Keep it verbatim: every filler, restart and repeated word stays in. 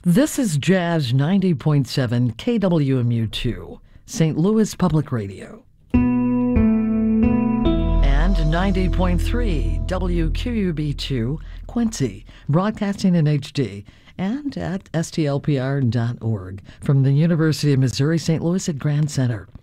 This is Jazz ninety point seven K W M U two, Saint Louis Public Radio. And ninety point three W Q U B two, Quincy, broadcasting in H D and at S T L P R dot org from the University of Missouri Saint Louis at Grand Center.